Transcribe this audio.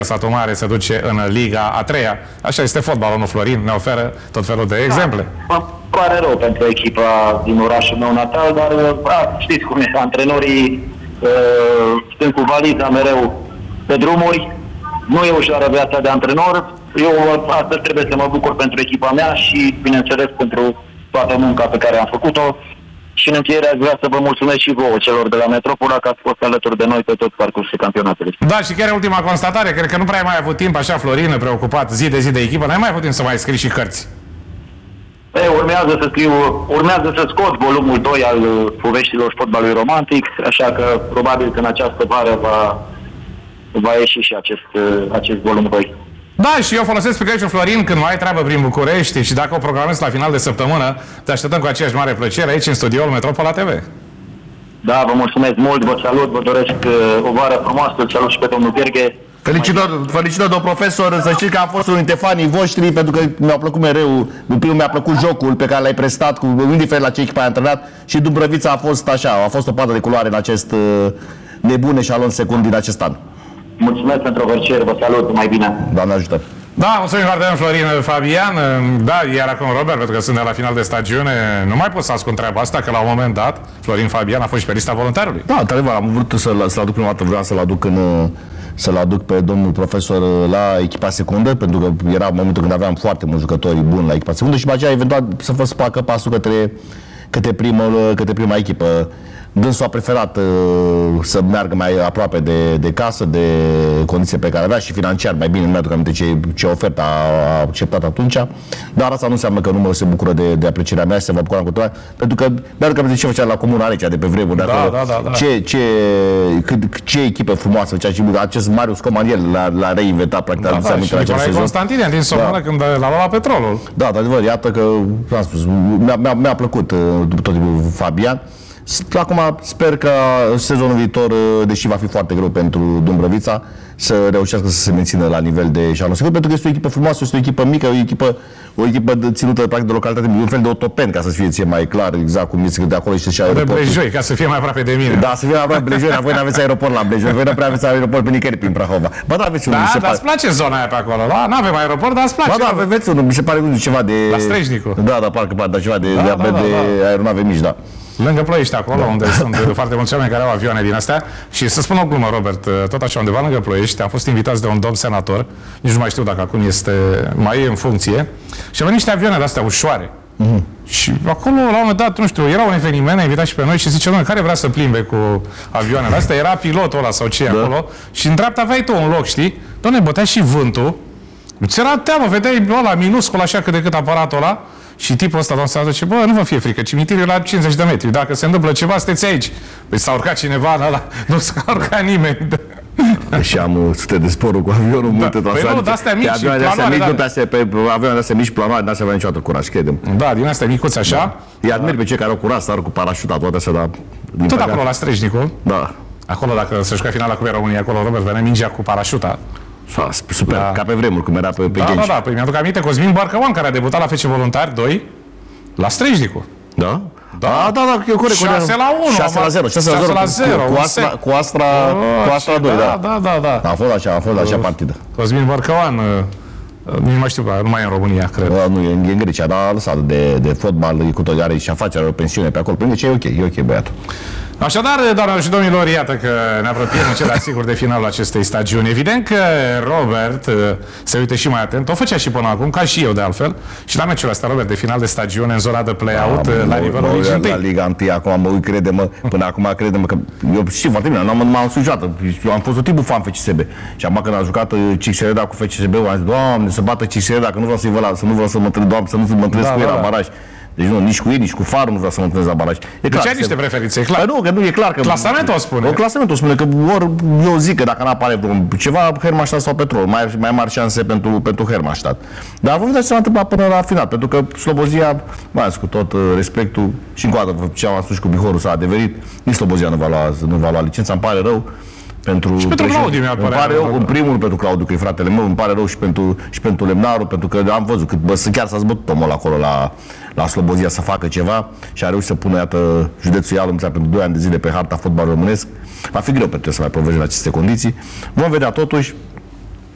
Satul Mare se duce în Liga a 3-a. Așa este fotbalul, nu Florin? Ne oferă tot felul de exemple. Mă pare rău pentru echipa din orașul meu natal, dar știți cum e, antrenorii sunt cu valiza mereu pe drumuri. Nu e ușoară viața de antrenor. Eu astăzi trebuie să mă bucur pentru echipa mea și, bineînțeles, pentru toată munca pe care am făcut-o. Și în încheiere aș vrea să vă mulțumesc și vouă, celor de la Metropola, că ați fost alături de noi pe tot parcursul campionatului. Da, și chiar ultima constatare, cred că nu prea ai mai avut timp, așa, Florin, preocupat zi de zi de echipă, n-ai mai avut timp să mai scrii și cărți. Urmează să scot volumul 2 al poveștilor fotbalului romantic, așa că probabil că în această vară va ieși și acest volum 2. Da, și eu folosesc prilejul, Florin, când mai ai treabă prin București și dacă o programezi la final de săptămână, te așteptăm cu aceeași mare plăcere aici în studioul Metropola TV. Da, vă mulțumesc mult, vă salut, vă doresc o vară frumoasă, salut și pe domnul Gheorghe. Felicitări, domnul profesor, să știți că am fost unul dintre fanii voștri, pentru că mi-a plăcut mereu, în primul mi-a plăcut jocul pe care l-ai prestat, indiferent la ce echipă ai antrenat, și Dumbrăvița a fost așa, a fost o pată de culoare în acest nebun eșalon secund din acest an. Mulțumesc pentru apreciere, vă salut, mai bine. Doamne ajută! Da, mulțumim foarte mult, Florin Fabian. Da, iar acum Robert, pentru că sunt de la final de stagiune, nu mai pot să ascund treaba asta, că la un moment dat Florin Fabian a fost și pe lista voluntarului. Da, într-adevăr, am vrut să-l aduc prima dată, vreau să-l aduc pe domnul profesor la echipa secundă, pentru că era momentul când aveam foarte mulți jucători buni la echipa secundă și după aceea eventual să facă pasul către prima echipă. Dânsul a preferat să meargă mai aproape de casă, de condiții pe care avea și financiar mai bine, nu mi-aduc aminte ce ofertă a acceptat atunci, dar asta nu înseamnă că nu se bucură de aprecierea mea și se va bucura în continuare, pentru că mi-aduc aminte ce făcea la Comuna Arecea de pe vremuri, da. Ce echipă frumoasă făcea și acest Marius Coman, el l-a reinventat practic. Da, și Nicolae Constantine din Somoră, când l-a luat la Petrolul. Da, adevăr, iată că, am spus, mi-a plăcut tot timpul Fabian. Acum sper că sezonul viitor, deși va fi foarte greu pentru Dumbrăvița, să reușească să se mențină la nivel de eșalon secund, pentru că este o echipă frumoasă, este o echipă mică, o echipă ținută practic de localitate, un fel de Otopeni, ca să fie mai clar exact cum este, că de acolo este și aeroportul. De Blejoi, ca să fie mai aproape de mine. Da, să fie mai aproape de Blejoi, voi n-aveți aeroport la Blejoi, voi nu prea aveți aeroport pe nicăieri prin Prahova. Ba da, aveți unul, da, dar îți place zona aia pe acolo, da? N-avem aeroport, dar îți place. Ba da, aveți unul, mi se pare ceva de... La Strejnicu. Da, parcă ceva de aeronave mici, da. Lângă Ploiești, acolo, unde sunt foarte mulți oameni care au avioane din astea. Și să spun o glumă, Robert, tot așa undeva lângă Ploiești, am fost invitați de un domn senator, nici nu mai știu dacă acum mai e în funcție, și avea niște avioane de astea ușoare. Și acolo, la un moment dat, nu știu, era un eveniment, a invitat și pe noi și zice, domnule, care vrea să plimbe cu avioanele astea? Era pilotul ăla sau ce acolo și în dreapta aveai tu un loc, știi? Dom'le, bătea și vântul, ți era teamă, vedeai ăla minuscul așa cât de cât aparatul ăla. Și tipul ăsta, domnul senator, zice, bă, nu vă fie frică, cimitirul e la 50 de metri. Dacă se întâmplă ceva, sunteți aici. Păi s-a urcat cineva în ăla, nu s-a urcat nimeni. Și am sute de sporul cu avionul, multe transoare. Păi nu, de-astea mici, pe avioane de-astea mici, planoare, n-astea avea niciodată curaj, credem. Da, din astea micuți așa. Îi admir pe cei care au curaj, sar cu parașuta, toate astea, dar... Tot acolo la Strejnicu. Da. Acolo, dacă se juca finala Cupei României, acolo, Robert, venea mingea cu parașuta. Super, ca pe vremuri, cum era pe Ghenci. Da, păi mi-aduc aminte Cosmin Barcăoan, care a debutat la FC Voluntari 2, la Strejnicu. Da? Da, eu corect. 6-1. 6-0. Cu Astra 2, da. A fost așa partidă. Cosmin Barcăoan, nu mai știu, nu mai e în România, cred. Nu, e în Grecia, dar a lăsat de fotbal, e cu tot, are și afaceri, are o pensiune pe acolo. Prin ce e ok, băiatul. Așadar, doamnelor și domnilor, iată că ne apropiem în cele asigur de finalul acestei stagiuni. Evident că Robert se uite și mai atent, o făcea și până acum, ca și eu de altfel, și la meciul ăsta, Robert, de final de stagiune, în zona de play-out, la nivelul Ligii 1. La Liga 1, acum mă uit, crede-mă, până acum crede-mă că eu știu foarte bine, m-am sujat, am fost un tipul fan FCSB. Și acum când a jucat CXRD cu FCSB, am zis, Doamne, să bată CXRD, dacă nu vreau să-i văd, să nu vreau să mă întâlnesc cu el la baraj. Deci nu, nici cu ei, nici cu Farul nu vreau să mă întâlnesc la baraj. Deci ai niște preferințe, e clar. Nu, că nu e clar că... Clasamentul o spune. Clasamentul spune că ori eu zic că dacă n-apare ceva, Hermannstadt sau Petrol, mai mari șanse pentru Hermannstadt. Dar vom vedea ce se va întâmpla până la final, pentru că Slobozia, mai ales cu tot respectul, și încă o dată ce am spus cu Bihorul s-a adeverit, nici Slobozia nu va lua licența, îmi pare rău. Pentru Claudiu mi-ar părea. Îmi pare rău, în primul pentru Claudiu, că e fratele meu, îmi pare rău și pentru Lemnaru, pentru că am văzut că chiar s-a zbătut omul acolo la Slobozia să facă ceva și a reușit să pună, iată, județul Ialomița pentru 2 ani de zile pe harta fotbalului românesc. Va fi greu pentru el să mai proveze în aceste condiții. Vom vedea totuși.